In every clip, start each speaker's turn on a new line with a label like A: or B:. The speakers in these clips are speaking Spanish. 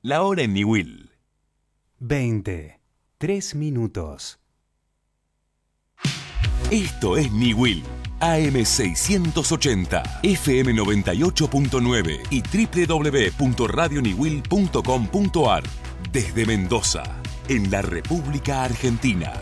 A: La hora en Niwil.
B: 3 minutos.
A: Esto es Niwil, AM 680, FM 98.9 y www.radioniwil.com.ar. Desde Mendoza, en la República Argentina.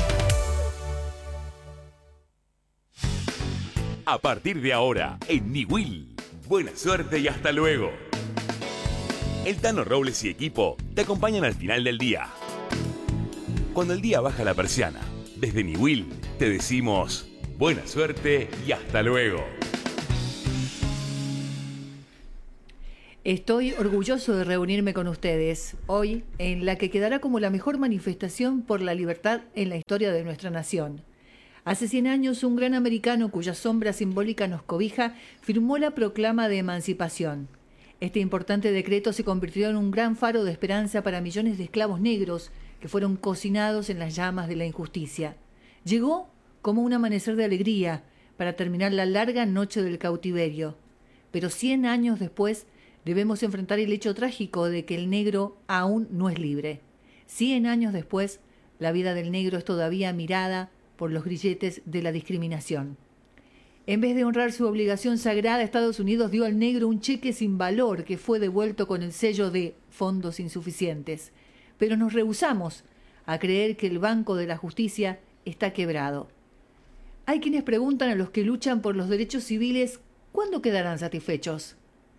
A: A partir de ahora, en Niwil. Buena suerte y hasta luego. El Tano Robles y equipo te acompañan al final del día. Cuando el día baja la persiana, desde Niwil te decimos buena suerte y hasta luego.
C: Estoy orgulloso de reunirme con ustedes hoy en la que quedará como la mejor manifestación por la libertad en la historia de nuestra nación. Hace 100 años, un gran americano cuya sombra simbólica nos cobija firmó la proclama de emancipación. Este importante decreto se convirtió en un gran faro de esperanza para millones de esclavos negros que fueron cocinados en las llamas de la injusticia. Llegó como un amanecer de alegría para terminar la larga noche del cautiverio. Pero 100 años después debemos enfrentar el hecho trágico de que el negro aún no es libre. 100 años después, la vida del negro es todavía mirada por los grilletes de la discriminación. En vez de honrar su obligación sagrada, Estados Unidos dio al negro un cheque sin valor que fue devuelto con el sello de fondos insuficientes. Pero nos rehusamos a creer que el Banco de la Justicia está quebrado. Hay quienes preguntan a los que luchan por los derechos civiles, ¿cuándo quedarán satisfechos?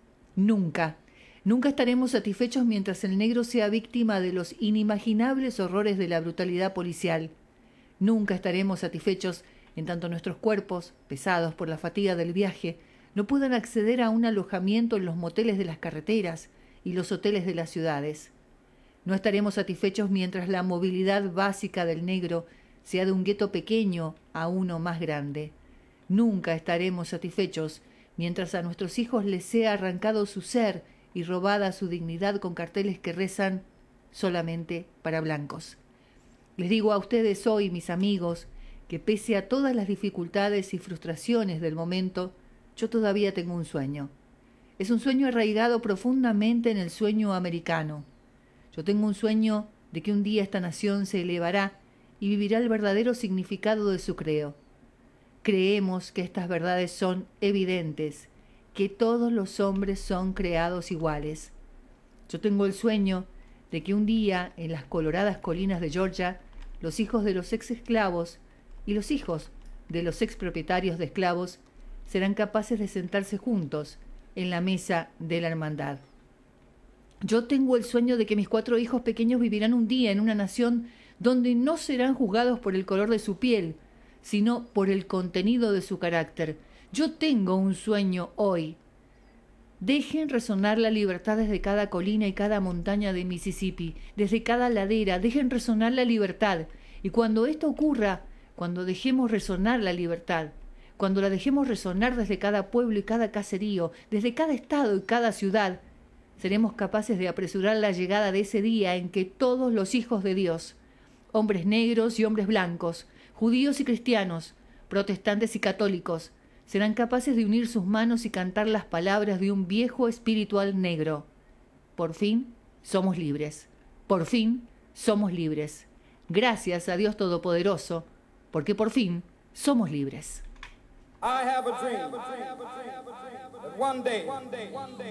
C: Nunca. Nunca estaremos satisfechos mientras el negro sea víctima de los inimaginables horrores de la brutalidad policial. Nunca estaremos satisfechos en tanto nuestros cuerpos, pesados por la fatiga del viaje, no puedan acceder a un alojamiento en los moteles de las carreteras y los hoteles de las ciudades. No estaremos satisfechos mientras la movilidad básica del negro sea de un gueto pequeño a uno más grande. Nunca estaremos satisfechos mientras a nuestros hijos les sea arrancado su ser y robada su dignidad con carteles que rezan solamente para blancos. Les digo a ustedes hoy, mis amigos, que pese a todas las dificultades y frustraciones del momento, yo todavía tengo un sueño. Es un sueño arraigado profundamente en el sueño americano. Yo tengo un sueño de que un día esta nación se elevará y vivirá el verdadero significado de su credo. Creemos que estas verdades son evidentes, que todos los hombres son creados iguales. Yo tengo el sueño de que un día, en las coloradas colinas de Georgia, los hijos de los ex esclavos y los hijos de los ex propietarios de esclavos serán capaces de sentarse juntos en la mesa de la hermandad. Yo tengo el sueño de que mis 4 hijos pequeños vivirán un día en una nación donde no serán juzgados por el color de su piel, sino por el contenido de su carácter. Yo tengo un sueño hoy. Dejen resonar la libertad desde cada colina y cada montaña de Mississippi, desde cada ladera, dejen resonar la libertad. Y cuando esto ocurra, cuando dejemos resonar la libertad, cuando la dejemos resonar desde cada pueblo y cada caserío, desde cada estado y cada ciudad, seremos capaces de apresurar la llegada de ese día en que todos los hijos de Dios, hombres negros y hombres blancos, judíos y cristianos, protestantes y católicos, serán capaces de unir sus manos y cantar las palabras de un viejo espiritual negro. Por fin somos libres. Por fin somos libres. Gracias a Dios Todopoderoso, porque por fin somos libres.
D: I have a dream that one day